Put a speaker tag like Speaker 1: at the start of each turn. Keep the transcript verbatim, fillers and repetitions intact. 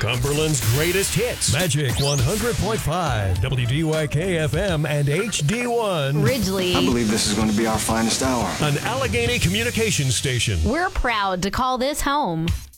Speaker 1: Cumberland's greatest hits. Magic one hundred point five, W D Y K F M and H D one.
Speaker 2: Ridgely.
Speaker 3: I believe this is going to be our finest hour.
Speaker 1: An Allegheny communications station.
Speaker 2: We're proud to call this home.